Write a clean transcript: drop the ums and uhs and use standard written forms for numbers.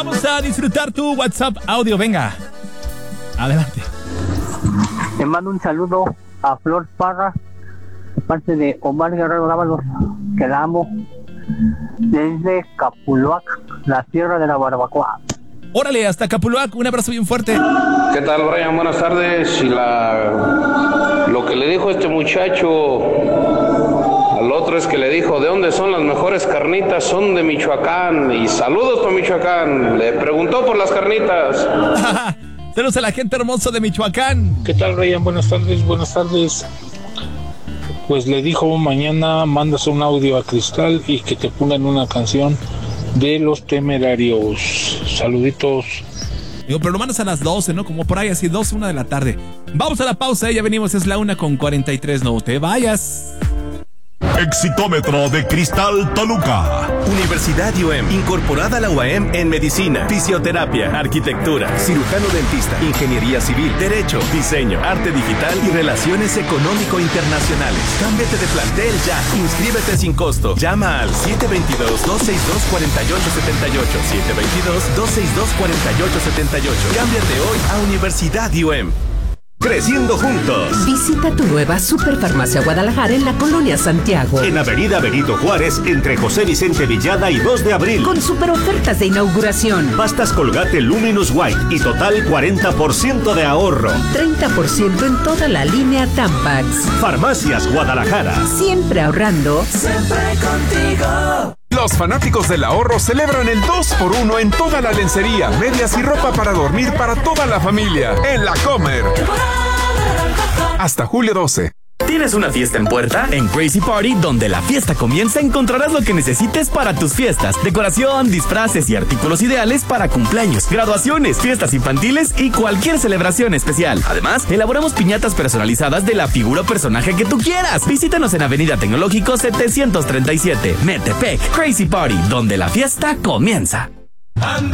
Vamos a disfrutar tu WhatsApp audio, venga. Adelante. Te mando un saludo a Flor Parra, de parte de Omar Guerrero Dávalos, que la amo, desde Capuluac, la tierra de la barbacoa. Órale, hasta Capuluac, un abrazo bien fuerte. ¿Qué tal, Brian? Buenas tardes. Y lo que le dijo este muchacho al otro es que le dijo, ¿de dónde son las mejores carnitas? Son de Michoacán. Y saludos para Michoacán. Le preguntó por las carnitas. Saludos a la gente hermosa de Michoacán. ¿Qué tal, Brian? Buenas tardes. Pues le dijo, mañana mandas un audio a Cristal y que te pongan una canción de Los Temerarios. Saluditos. Digo, pero lo mandas a las 12, ¿no? Como por ahí, así 12, 1 de la tarde. Vamos a la pausa, ya venimos, es la 1:43, no te vayas. Exitómetro de Cristal Toluca. Universidad UM, incorporada a la UAM en medicina, fisioterapia, arquitectura, cirujano dentista, ingeniería civil, derecho, diseño, arte digital y relaciones económico-internacionales. Cámbiate de plantel ya. Inscríbete sin costo. Llama al 722-262-4878. 722-262-4878. Cámbiate hoy a Universidad UM. Creciendo juntos. Visita tu nueva Superfarmacia Guadalajara en la Colonia Santiago. En Avenida Benito Juárez, entre José Vicente Villada y 2 de abril. Con super ofertas de inauguración. Pastas Colgate Luminous White y total 40% de ahorro. 30% en toda la línea Tampax. Farmacias Guadalajara. Siempre ahorrando. Siempre contigo. Los fanáticos del ahorro celebran el 2x1 en toda la lencería, medias y ropa para dormir para toda la familia. En La Comer. Hasta julio 12. ¿Tienes una fiesta en puerta? En Crazy Party, donde la fiesta comienza, encontrarás lo que necesites para tus fiestas. Decoración, disfraces y artículos ideales para cumpleaños, graduaciones, fiestas infantiles y cualquier celebración especial. Además, elaboramos piñatas personalizadas de la figura o personaje que tú quieras. Visítanos en Avenida Tecnológico 737, Metepec. Crazy Party, donde la fiesta comienza.